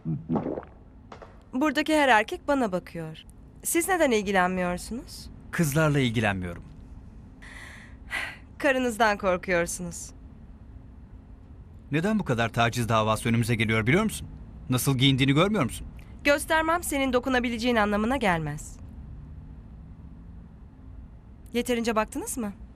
Buradaki her erkek bana bakıyor. Siz neden ilgilenmiyorsunuz? Kızlarla ilgilenmiyorum. Karınızdan korkuyorsunuz. Neden bu kadar taciz davası önümüze geliyor biliyor musun? Nasıl giyindiğini görmüyor musun? Göstermem senin dokunabileceğin anlamına gelmez. Yeterince baktınız mı?